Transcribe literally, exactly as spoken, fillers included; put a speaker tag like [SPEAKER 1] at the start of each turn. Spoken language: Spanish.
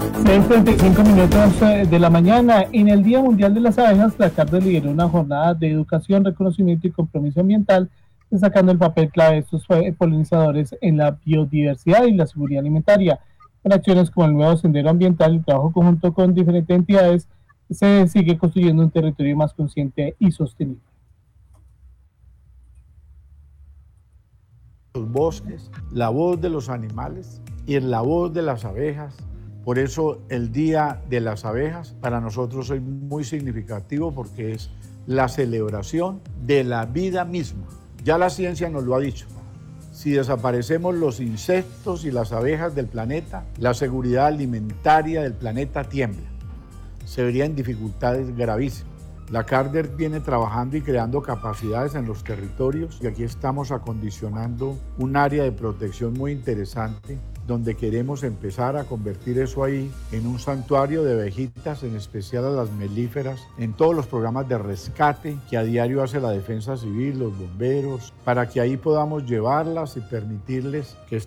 [SPEAKER 1] seis treinta y cinco minutos eh, de la mañana. En el Día Mundial de las Abejas, la CARDE lideró una jornada de educación, reconocimiento y compromiso ambiental, destacando el papel clave de estos eh, polinizadores en la biodiversidad y la seguridad alimentaria. Con acciones como el nuevo sendero ambiental y trabajo conjunto con diferentes entidades, se sigue construyendo un territorio más consciente y sostenible.
[SPEAKER 2] Los bosques, la voz de los animales y la voz de las abejas. Por eso el Día de las Abejas para nosotros es muy significativo porque es la celebración de la vida misma. Ya la ciencia nos lo ha dicho. Si desaparecemos los insectos y las abejas del planeta, la seguridad alimentaria del planeta tiembla. Se verían dificultades gravísimas. La CARDE viene trabajando y creando capacidades en los territorios y aquí estamos acondicionando un área de protección muy interesante donde queremos empezar a convertir eso ahí en un santuario de abejitas, en especial a las melíferas, en todos los programas de rescate que a diario hace la Defensa Civil, los bomberos, para que ahí podamos llevarlas y permitirles que